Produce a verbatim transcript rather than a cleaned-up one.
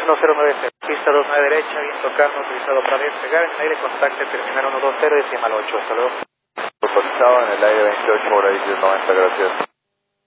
uno cero nueve cero, pista dos nueve derecha, viento calmo, autorizado para despegar, en el aire contacte, terminal uno dos cero, decimal ocho, hasta luego. Autorizado en el aire veintiocho, hora diez noventa, gracias.